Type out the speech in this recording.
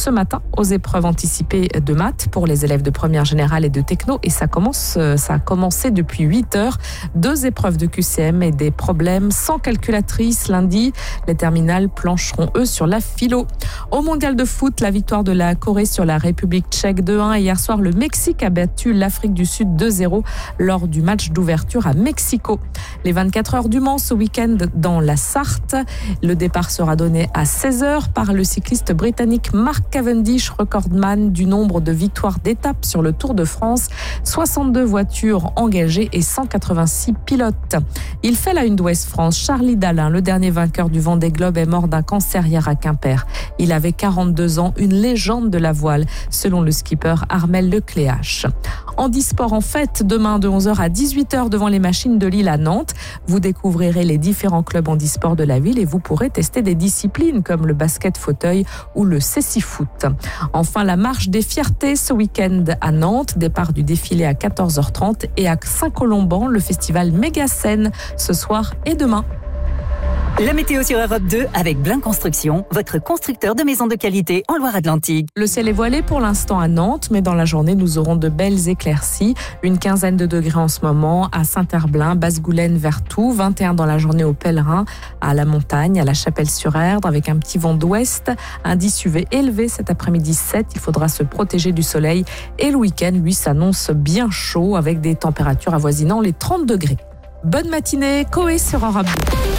ce matin aux épreuves anticipées de maths pour les élèves de première générale et de techno. Et ça a commencé depuis 8 heures. 2 épreuves de QCM et des problèmes sans calculatrice lundi. Les terminales plancheront, eux, sur la philo. Au mondial de foot, la victoire de la Corée sur la République tchèque 2-1. Et hier soir, le Mexique a battu l'Afrique du Sud 2-0 lors du match d'ouverture à Mexico. Les 24 heures du Mans ce week-end dans la Sarthe. Le départ sera donné à 16h par le cycliste britannique Mark Cavendish, recordman du nombre de victoires d'étape sur le Tour de France. 62 voitures engagées et 186 pilotes. Il fait la une d'Ouest France. Charlie Dalin, le dernier vainqueur du Vendée Globe, est mort d'un cancer hier à Quimper. Il avait 42 ans, une légende de la voile, selon le skipper Armel Lecléache. Handisport en fête, demain de 11h à 18h devant les machines de Lille à Nantes. Vous découvrirez les différents clubs handisport de la ville et vous pourrez tester des disciplines comme le basket fauteuil ou le cécifoot. Enfin, la marche des fiertés ce week-end à Nantes. Départ du défilé à 14h30 et à Saint-Colomban, le festival Méga-Scène ce soir et demain. La météo sur Europe 2 avec Blin Construction, votre constructeur de maisons de qualité en Loire-Atlantique. Le ciel est voilé pour l'instant à Nantes, mais dans la journée, nous aurons de belles éclaircies. Une quinzaine de degrés en ce moment à Saint-Herblain, Basse-Goulaine, Vertou. 21 dans la journée au Pèlerin, à la montagne, à la Chapelle-sur-Erdre, avec un petit vent d'ouest. Indice UV élevé cet après-midi 7. Il faudra se protéger du soleil. Et le week-end, lui, s'annonce bien chaud avec des températures avoisinant les 30 degrés. Bonne matinée, Coé sur Europe 2.